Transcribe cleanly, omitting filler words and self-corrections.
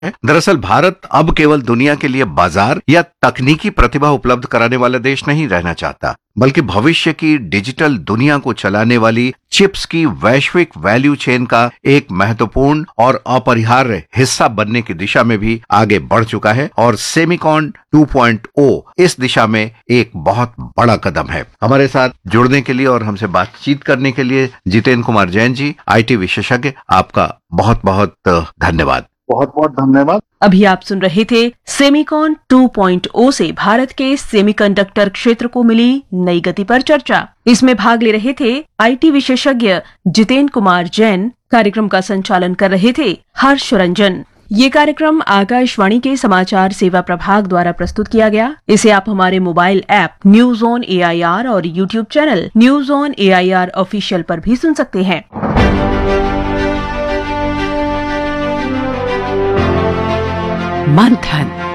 दरअसल भारत अब केवल दुनिया के लिए बाजार या तकनीकी प्रतिभा उपलब्ध कराने वाला देश नहीं रहना चाहता, बल्कि भविष्य की डिजिटल दुनिया को चलाने वाली चिप्स की वैश्विक वैल्यू चेन का एक महत्वपूर्ण और अपरिहार्य हिस्सा बनने की दिशा में भी आगे बढ़ चुका है और सेमिकॉन 2.0 इस दिशा में एक बहुत बड़ा कदम है। हमारे साथ जुड़ने के लिए और हमसे बातचीत करने के लिए जितेंद्र कुमार जैन जी, आईटी विशेषज्ञ, आपका बहुत बहुत धन्यवाद। बहुत बहुत धन्यवाद। अभी आप सुन रहे थे सेमिकॉन 2.0 से भारत के सेमीकंडक्टर क्षेत्र को मिली नई गति पर चर्चा। इसमें भाग ले रहे थे आईटी विशेषज्ञ जितेंद्र कुमार जैन। कार्यक्रम का संचालन कर रहे थे हर्ष रंजन। ये कार्यक्रम आकाशवाणी के समाचार सेवा प्रभाग द्वारा प्रस्तुत किया गया। इसे आप हमारे mobile app news on AIR और YouTube channel news on AIR official पर भी सुन सकते हैं। मंथन।